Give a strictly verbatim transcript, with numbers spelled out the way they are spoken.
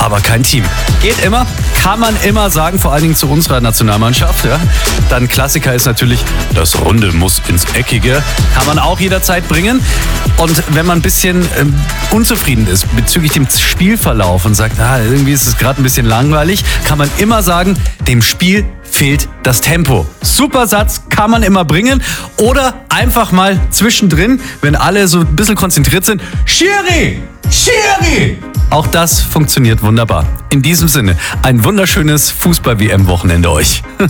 aber kein Team. Geht immer, kann man immer sagen, vor allen Dingen zu unserer Nationalmannschaft. Ja. Dann Klassiker ist natürlich, das Runde muss ins Eckige. Kann man auch jederzeit bringen. Und wenn man ein bisschen ähm, unzufrieden ist bezüglich dem Spielverlauf und sagt, ah, irgendwie ist es gerade ein bisschen langweilig, kann man immer sagen, dem Spiel fehlt das Tempo. Super Satz, kann man immer bringen. Oder einfach mal zwischendrin, wenn alle so ein bisschen konzentriert sind, Schiri! Schiri! Auch das funktioniert wunderbar. In diesem Sinne, ein wunderschönes Fußball-W M-Wochenende euch.